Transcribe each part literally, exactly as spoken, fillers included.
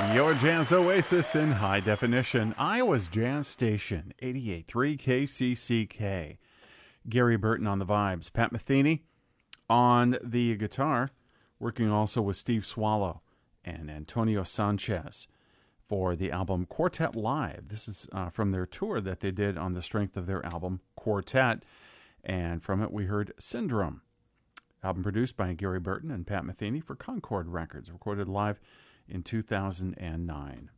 Your Jazz Oasis in high definition. Iowa's Jazz Station, eighty-eight point three K C C K. Gary Burton on the vibes. Pat Metheny on the guitar, working also with Steve Swallow and Antonio Sanchez for the album Quartet Live. This is uh, from their tour that they did on the strength of their album Quartet. And from it we heard Syndrome. Album produced by Gary Burton and Pat Metheny for Concord Records, recorded live in two thousand nine.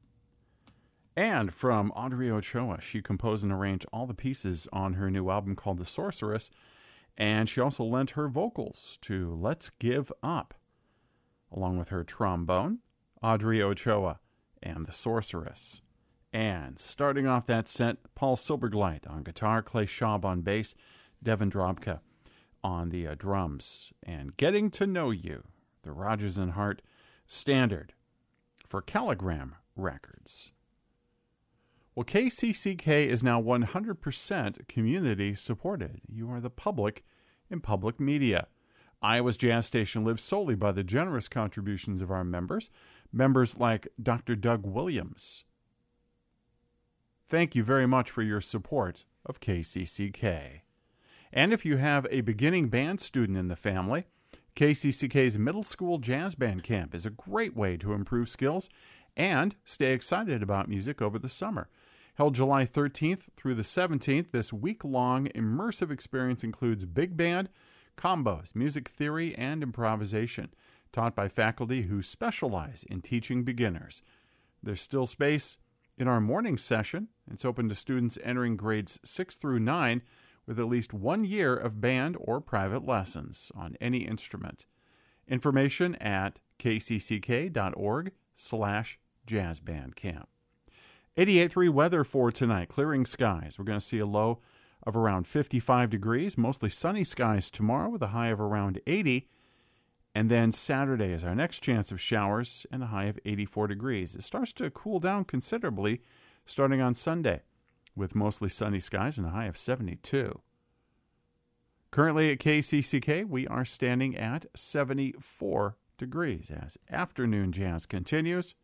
And from Audrey Ochoa, she composed and arranged all the pieces on her new album called The Sorceress, and she also lent her vocals to Let's Give Up, along with her trombone, Audrey Ochoa, and The Sorceress. And starting off that set, Paul Silbergleit on guitar, Clay Schaub on bass, Devin Drobka on the uh, drums, and Getting to Know You, the Rodgers and Hart standard for Caligram Records. Well, K C C K is now one hundred percent community supported. You are the public in public media. Iowa's Jazz Station lives solely by the generous contributions of our members, members like Doctor Doug Williams. Thank you very much for your support of K C C K. And if you have a beginning band student in the family, K C C K's Middle School Jazz Band Camp is a great way to improve skills and stay excited about music over the summer. Held July thirteenth through the seventeenth, this week-long immersive experience includes big band, combos, music theory, and improvisation, taught by faculty who specialize in teaching beginners. There's still space in our morning session. It's open to students entering grades six through nine with at least one year of band or private lessons on any instrument. Information at kcck.org slash jazzbandcamp. eighty-eight point three weather for tonight. Clearing skies. We're going to see a low of around fifty-five degrees. Mostly sunny skies tomorrow with a high of around eighty. And then Saturday is our next chance of showers and a high of eighty-four degrees. It starts to cool down considerably starting on Sunday with mostly sunny skies and a high of seventy-two. Currently at K C C K, we are standing at seventy-four degrees as afternoon jazz continues.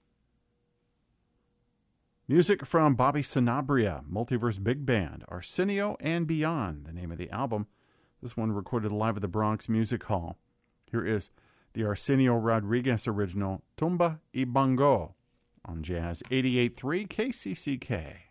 Music from Bobby Sanabria, Multiverse Big Band, Arsenio and Beyond, the name of the album. This one recorded live at the Bronx Music Hall. Here is the Arsenio Rodriguez original, Tumba y Bongo, on Jazz eighty-eight point three K C C K.